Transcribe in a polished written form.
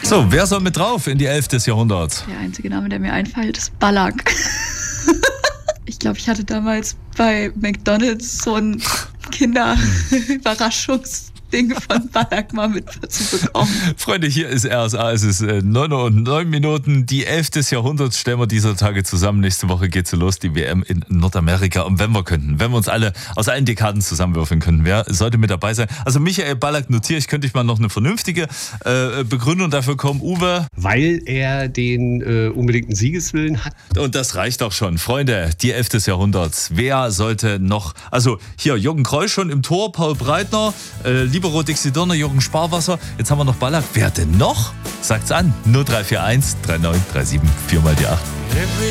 So, wer soll mit drauf in die 11. des Jahrhunderts? Der einzige Name, der mir einfällt, ist Ballack. Ich glaube, ich hatte damals bei McDonald's so ein Kinderüberraschungsding von Ballack mal mitzubekommen. Freunde, hier ist RSA, es ist 9:09. Die 11. des Jahrhunderts stellen wir dieser Tage zusammen. Nächste Woche geht's los, die WM in Nordamerika. Und wenn wir uns alle aus allen Dekaden zusammenwürfeln könnten, wer sollte mit dabei sein? Also Michael Ballack notiere ich, könnte ich mal noch eine vernünftige Begründung dafür kommen. Uwe? Weil er den unbedingten Siegeswillen hat. Und das reicht auch schon. Freunde, die 11. des Jahrhunderts. Wer sollte noch, also hier Jürgen Kreusch schon im Tor, Paul Breitner, Libero Dixie Donner, Jürgen Sparwasser. Jetzt haben wir noch Ballack. Wer denn noch? Sagt's an. 0341 3937 4 mal die 8.